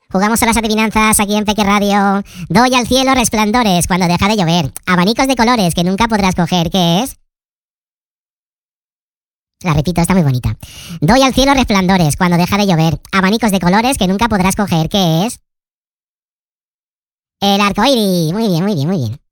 Jugamos a las adivinanzas aquí en Peque Radio. Doy al cielo resplandores cuando deja de llover. Abanicos de colores que nunca podrás coger. ¿Qué es? La repito, está muy bonita. Doy al cielo resplandores cuando deja de llover. Abanicos de colores que nunca podrás coger. ¿Qué es? El arco iris. Muy bien, muy bien, muy bien.